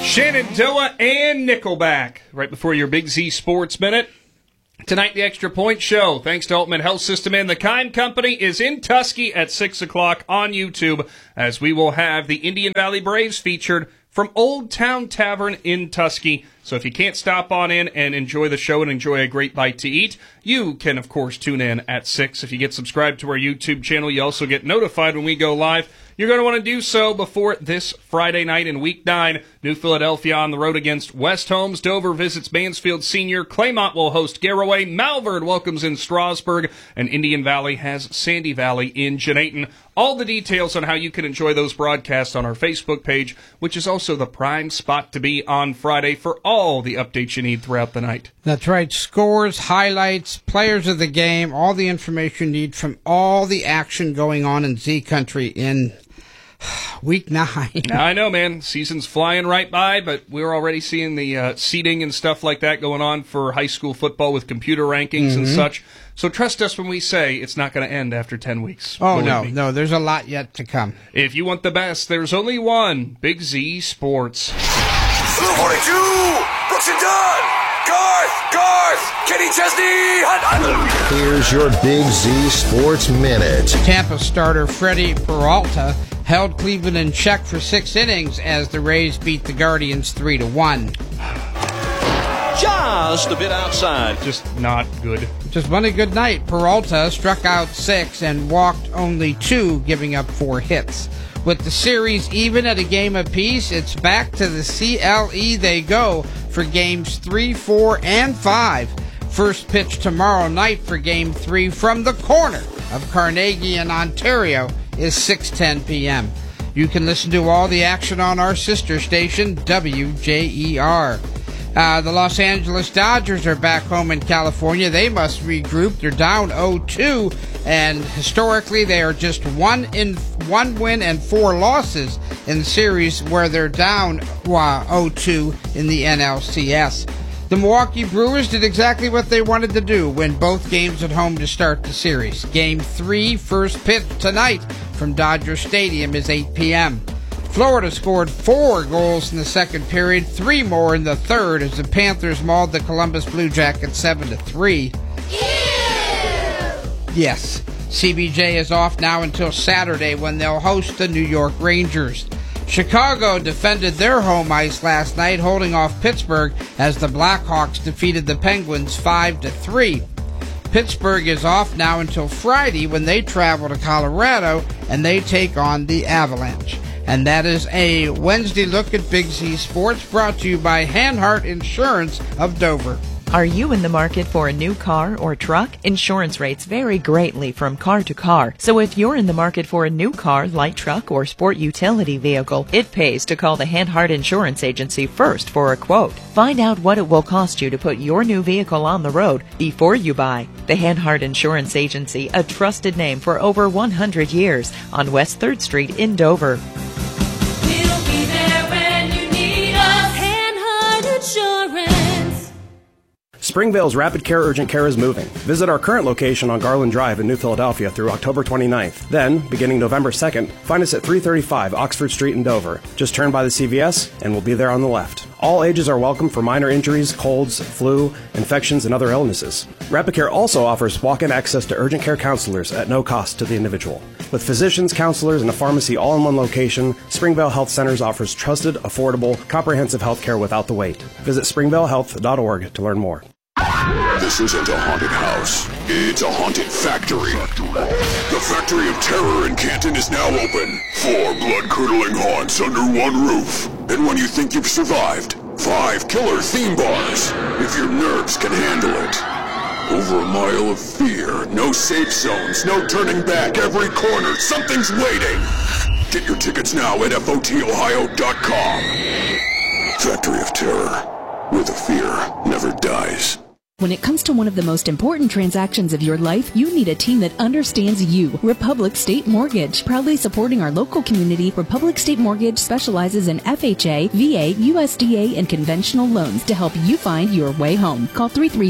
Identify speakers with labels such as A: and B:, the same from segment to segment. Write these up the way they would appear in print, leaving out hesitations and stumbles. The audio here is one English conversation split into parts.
A: Shenandoah and Nickelback right before your Big Z Sports Minute. Tonight, the Extra Point Show, thanks to Ultimate Health System and the Kime Company, is in Tusky at 6 o'clock on YouTube, as we will have the Indian Valley Braves featured from Old Town Tavern in Tusky. So if you can't stop on in and enjoy the show and enjoy a great bite to eat, you can, of course, tune in at 6. If you get subscribed to our YouTube channel, you also get notified when we go live. You're going to want to do so before this Friday night in Week 9. New Philadelphia on the road against West Holmes. Dover visits Mansfield Senior. Claymont will host Garraway. Malvern welcomes in Strasburg. And Indian Valley has Sandy Valley in Jeanneton. All the details on how you can enjoy those broadcasts on our Facebook page, which is also the prime spot to be on Friday for all the updates you need throughout the night.
B: That's right. Scores, highlights, players of the game, all the information you need from all the action going on in Z Country in Week 9.
A: I know, man. Season's flying right by, but we're already seeing the seeding and stuff like that going on for high school football with computer rankings and such. So trust us when we say it's not going to end after 10 weeks.
B: Oh, no, there's a lot yet to come.
A: If you want the best, there's only one. Big Z Sports.
C: Blue 42, Brooks and Dunn, Garth, Kenny Chesney, Hunt.
D: Here's your Big Z Sports Minute.
B: Tampa starter Freddie Peralta held Cleveland in check for 6 innings as the Rays beat the Guardians 3-1.
E: Just a bit outside.
A: Just not good.
B: Just one a good night. Peralta struck out 6 and walked only 2, giving up 4 hits. With the series even at a game apiece, it's back to the CLE they go for games 3, 4, and 5. First pitch tomorrow night for game 3 from the corner of Carnegie in Ontario is 6:10 p.m. You can listen to all the action on our sister station, WJER. The Los Angeles Dodgers are back home in California. They must regroup. They're down 0-2, and historically they are just 1 win and 4 losses in the series where they're down 0-2 in the NLCS. The Milwaukee Brewers did exactly what they wanted to do, win both games at home to start the series. Game 3, first pitch tonight from Dodger Stadium is 8 p.m. Florida scored 4 goals in the second period, 3 more in the third as the Panthers mauled the Columbus Blue Jackets 7-3. Yes, CBJ is off now until Saturday when they'll host the New York Rangers. Chicago defended their home ice last night, holding off Pittsburgh as the Blackhawks defeated the Penguins 5-3. Pittsburgh is off now until Friday when they travel to Colorado and they take on the Avalanche. And that is a Wednesday look at Big Z Sports, brought to you by Hanhart Insurance of Dover.
F: Are you in the market for a new car or truck? Insurance rates vary greatly from car to car. So if you're in the market for a new car, light truck, or sport utility vehicle, it pays to call the Hanhart Insurance Agency first for a quote. Find out what it will cost you to put your new vehicle on the road before you buy. The Hanhart Insurance Agency, a trusted name for over 100 years, on West 3rd Street in Dover.
G: We'll be there when you need us. Hanhart Insurance.
H: Springvale's Rapid Care Urgent Care is moving. Visit our current location on Garland Drive in New Philadelphia through October 29th. Then, beginning November 2nd, find us at 335 Oxford Street in Dover. Just turn by the CVS and we'll be there on the left. All ages are welcome for minor injuries, colds, flu, infections, and other illnesses. Rapid Care also offers walk-in access to urgent care counselors at no cost to the individual. With physicians, counselors, and a pharmacy all in one location, Springvale Health Centers offers trusted, affordable, comprehensive health care without the wait. Visit springvalehealth.org to learn more.
C: This isn't a haunted house. It's a haunted factory. The Factory of Terror in Canton is now open. 4 blood-curdling haunts under one roof. And when you think you've survived, 5 killer theme bars, if your nerves can handle it. Over a mile of fear, no safe zones, no turning back, every corner, something's waiting. Get your tickets now at FOTOhio.com. Factory of Terror, where the fear never dies.
E: When it comes to one of the most important transactions of your life, you need a team that understands you. Republic State Mortgage. Proudly supporting our local community, Republic State Mortgage specializes in FHA, VA, USDA, and conventional loans to help you find your way home. Call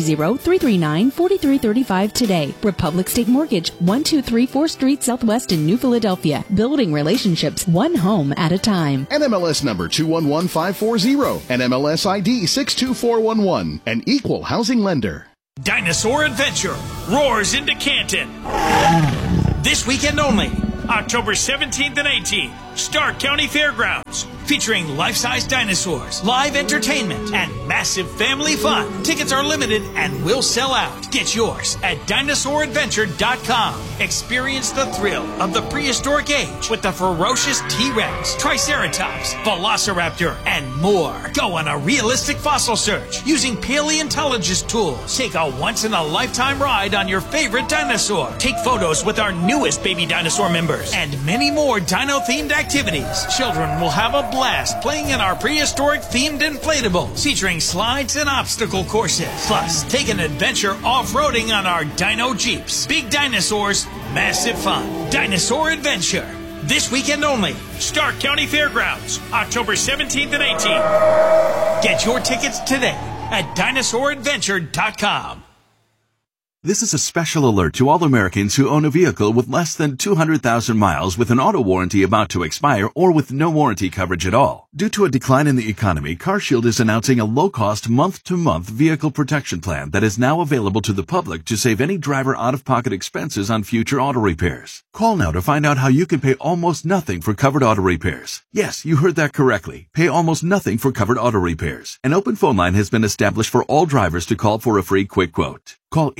E: 330-339-4335 today. Republic State Mortgage, 1234 4th Street Southwest in New Philadelphia. Building relationships one home at a time.
I: NMLS number 211540. NMLS ID 62411. An equal housing lender.
J: Dinosaur Adventure roars into Canton. This weekend only, October 17th and 18th, Stark County Fairgrounds. Featuring life-size dinosaurs, live entertainment, and massive family fun. Tickets are limited and will sell out. Get yours at DinosaurAdventure.com. Experience the thrill of the prehistoric age with the ferocious T-Rex, Triceratops, Velociraptor, and more. Go on a realistic fossil search using paleontologist tools. Take a once-in-a-lifetime ride on your favorite dinosaur. Take photos with our newest baby dinosaur members. And many more dino-themed activities. Children will have a blast playing in our prehistoric themed inflatables featuring slides and obstacle courses. Plus, take an adventure off-roading on our Dino Jeeps. Big dinosaurs, massive fun. Dinosaur Adventure. This weekend only. Stark County Fairgrounds, October 17th and 18th. Get your tickets today at DinosaurAdventure.com.
K: This is a special alert to all Americans who own a vehicle with less than 200,000 miles with an auto warranty about to expire or with no warranty coverage at all. Due to a decline in the economy, CarShield is announcing a low-cost month-to-month vehicle protection plan that is now available to the public to save any driver out-of-pocket expenses on future auto repairs. Call now to find out how you can pay almost nothing for covered auto repairs. Yes, you heard that correctly. Pay almost nothing for covered auto repairs. An open phone line has been established for all drivers to call for a free quick quote. Call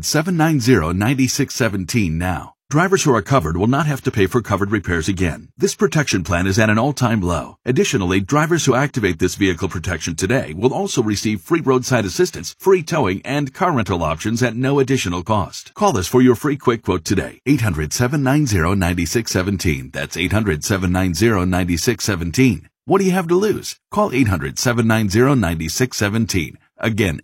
K: 800-790-9617 now. Drivers who are covered will not have to pay for covered repairs again. This protection plan is at an all-time low. Additionally, drivers who activate this vehicle protection today will also receive free roadside assistance, free towing, and car rental options at no additional cost. Call us for your free quick quote today. 800-790-9617. That's 800-790-9617. What do you have to lose? Call 800-790-9617. Again,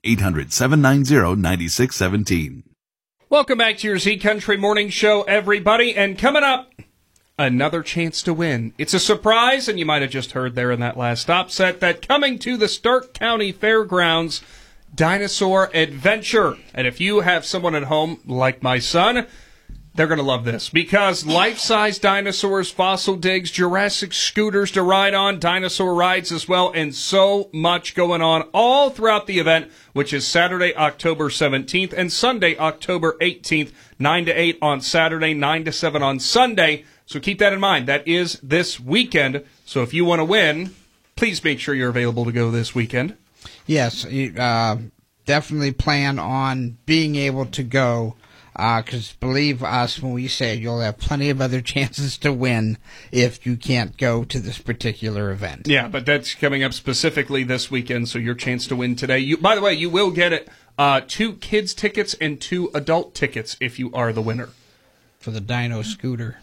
K: 800-790-9617.
A: Welcome back to your Z Country Morning Show, everybody. And coming up, another chance to win. It's a surprise, and you might have just heard there in that last stop set that coming to the Stark County Fairgrounds, Dinosaur Adventure. And if you have someone at home like my son, they're going to love this because life-size dinosaurs, fossil digs, Jurassic scooters to ride on, dinosaur rides as well, and so much going on all throughout the event, which is Saturday, October 17th and Sunday, October 18th, 9 to 8 on Saturday, 9 to 7 on Sunday. So keep that in mind. That is this weekend. So if you want to win, please make sure you're available to go this weekend.
B: Yes, definitely plan on being able to go. Because believe us when we say you'll have plenty of other chances to win if you can't go to this particular event.
A: Yeah, but that's coming up specifically this weekend, so your chance to win today. By the way, you will get it 2 kids tickets and 2 adult tickets if you are the winner.
B: For the Dino Scooter.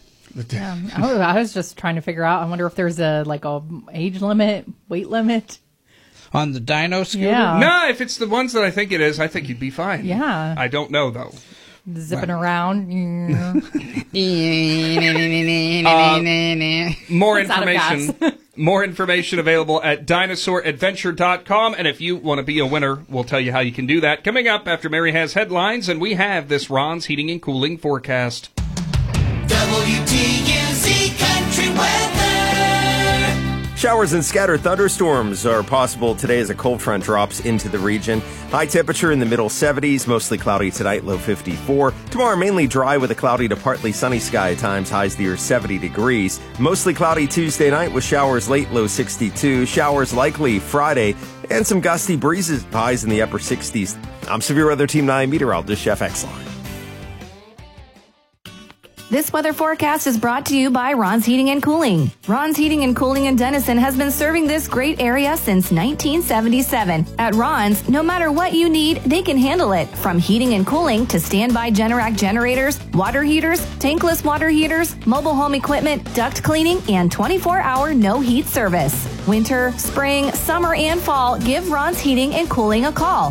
L: I was just trying to figure out, I wonder if there's a age limit, weight limit.
B: On the Dino Scooter?
L: Yeah.
A: No, if it's the ones that I think it is, I think you'd be fine.
L: Yeah.
A: I don't know, though.
L: Zipping around.
A: More information available at DinosaurAdventure.com. And if you want to be a winner, we'll tell you how you can do that. Coming up after Mary has headlines, and we have this Ron's Heating and Cooling forecast.
G: WTUZ Country Weather.
M: Showers and scattered thunderstorms are possible today as a cold front drops into the region. High temperature in the middle 70s, mostly cloudy tonight, low 54. Tomorrow mainly dry with a cloudy to partly sunny sky at times, highs near 70 degrees. Mostly cloudy Tuesday night with showers late, low 62. Showers likely Friday and some gusty breezes, highs in the upper 60s. I'm Severe Weather Team 9 meteorologist Chef Exline.
N: This weather forecast is brought to you by Ron's Heating and Cooling. Ron's Heating and Cooling in Denison has been serving this great area since 1977. At Ron's, no matter what you need, they can handle it. From heating and cooling to standby Generac generators, water heaters, tankless water heaters, mobile home equipment, duct cleaning, and 24-hour no-heat service. Winter, spring, summer, and fall, give Ron's Heating and Cooling a call.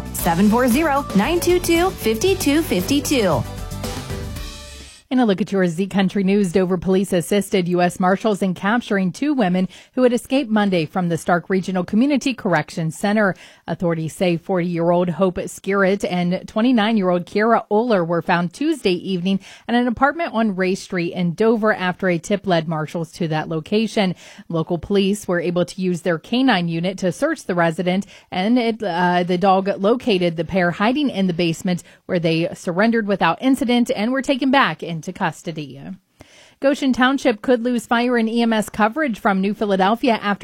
N: 740-922-5252.
L: In a look at your Z Country News, Dover police assisted U.S. Marshals in capturing 2 women who had escaped Monday from the Stark Regional Community Corrections Center. Authorities say 40-year-old Hope Skirrett and 29-year-old Kiera Oler were found Tuesday evening at an apartment on Ray Street in Dover after a tip led marshals to that location. Local police were able to use their canine unit to search the resident, and the dog located the pair hiding in the basement, where they surrendered without incident and were taken back into custody. Goshen Township could lose fire and EMS coverage from New Philadelphia after